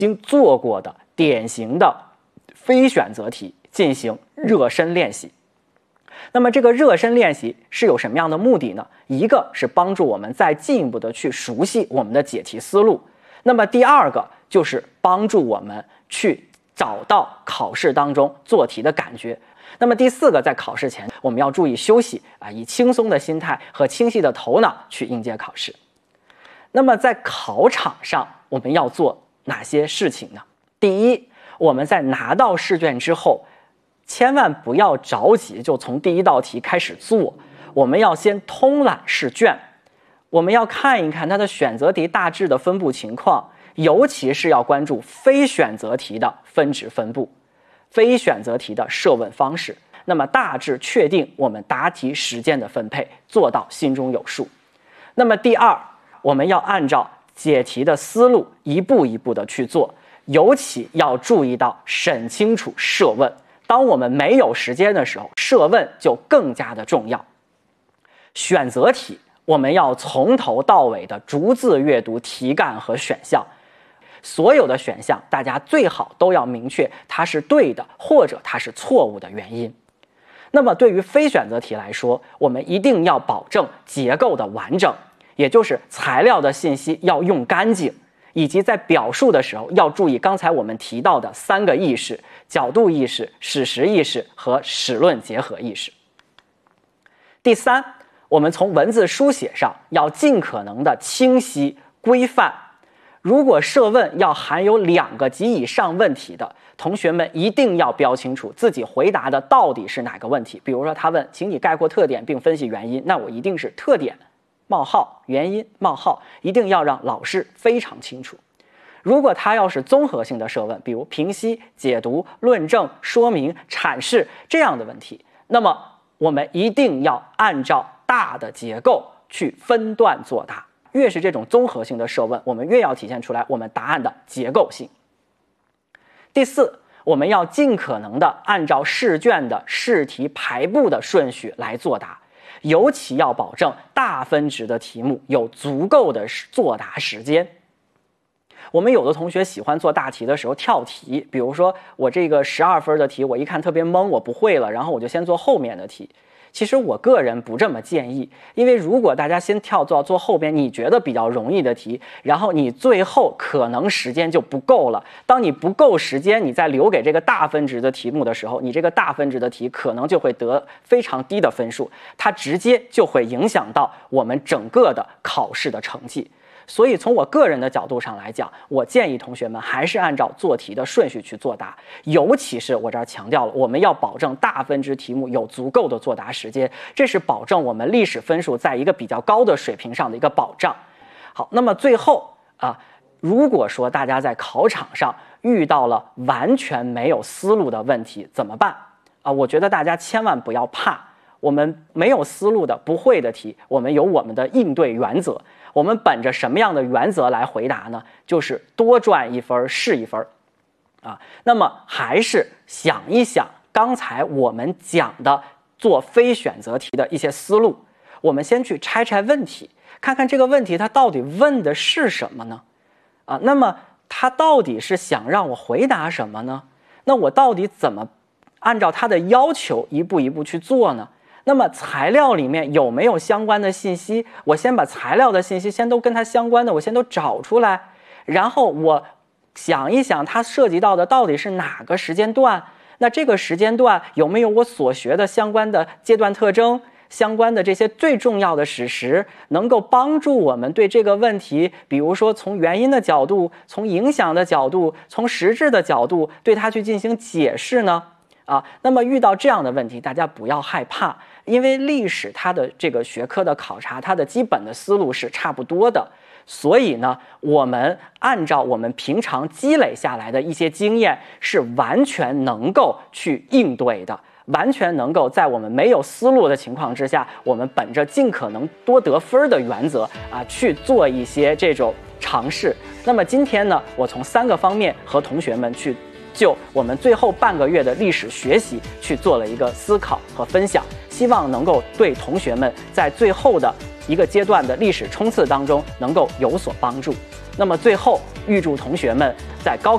经做过的典型的非选择题进行热身练习。那么这个热身练习是有什么样的目的呢？一个是帮助我们再进一步的去熟悉我们的解题思路，那么第二个就是帮助我们去找到考试当中做题的感觉。那么第四个，在考试前我们要注意休息以轻松的心态和清晰的头脑去应接考试。那么在考场上我们要做哪些事情呢？第一，我们在拿到试卷之后，千万不要着急就从第一道题开始做，我们要先通览试卷，我们要看一看它的选择题大致的分布情况，尤其是要关注非选择题的分值分布，非选择题的设问方式，那么大致确定我们答题时间的分配，做到心中有数。那么第二，我们要按照解题的思路一步一步的去做，尤其要注意到审清楚设问。当我们没有时间的时候，设问就更加的重要。选择题我们要从头到尾的逐字阅读题干和选项，所有的选项大家最好都要明确它是对的或者它是错误的原因。那么对于非选择题来说，我们一定要保证结构的完整，也就是材料的信息要用干净，以及在表述的时候要注意刚才我们提到的3个意识：角度意识、史实意识和史论结合意识。第三，我们从文字书写上要尽可能的清晰规范。如果设问要含有2个及以上问题的，同学们一定要标清楚自己回答的到底是哪个问题。比如说他问请你概括特点并分析原因，那我一定是特点冒号原因冒号，一定要让老师非常清楚。如果他要是综合性的设问，比如评析、解读、论证、说明、阐释这样的问题，那么我们一定要按照大的结构去分段作答。越是这种综合性的设问，我们越要体现出来我们答案的结构性。第四，我们要尽可能的按照试卷的试题排布的顺序来作答，尤其要保证大分值的题目有足够的作答时间。我们有的同学喜欢做大题的时候跳题，比如说我这个12分的题，我一看特别懵，我不会了，然后我就先做后面的题。其实我个人不这么建议，因为如果大家先跳到做后边你觉得比较容易的题，然后你最后可能时间就不够了。当你不够时间，你再留给这个大分值的题目的时候，你这个大分值的题可能就会得非常低的分数，它直接就会影响到我们整个的考试的成绩。所以从我个人的角度上来讲，我建议同学们还是按照做题的顺序去作答，尤其是我这儿强调了，我们要保证大分值题目有足够的作答时间，这是保证我们历史分数在一个比较高的水平上的一个保障。好，那么最后如果说大家在考场上遇到了完全没有思路的问题怎么办我觉得大家千万不要怕，我们没有思路的不会的题，我们有我们的应对原则。我们本着什么样的原则来回答呢？就是多赚1分是1分那么还是想一想刚才我们讲的做非选择题的一些思路，我们先去拆拆问题，看看这个问题它到底问的是什么呢？那么它到底是想让我回答什么呢？那我到底怎么按照它的要求一步一步去做呢？那么材料里面有没有相关的信息？我先把材料的信息先都跟它相关的我先都找出来，然后我想一想它涉及到的到底是哪个时间段，那这个时间段有没有我所学的相关的阶段特征，相关的这些最重要的史实，能够帮助我们对这个问题，比如说从原因的角度，从影响的角度，从实质的角度对它去进行解释呢？那么遇到这样的问题，大家不要害怕，因为历史它的这个学科的考察，它的基本的思路是差不多的，所以呢，我们按照我们平常积累下来的一些经验，是完全能够去应对的，完全能够在我们没有思路的情况之下，我们本着尽可能多得分的原则去做一些这种尝试。那么今天呢，我从3个方面和同学们去就我们最后半个月的历史学习去做了一个思考和分享，希望能够对同学们在最后的一个阶段的历史冲刺当中能够有所帮助。那么最后预祝同学们在高考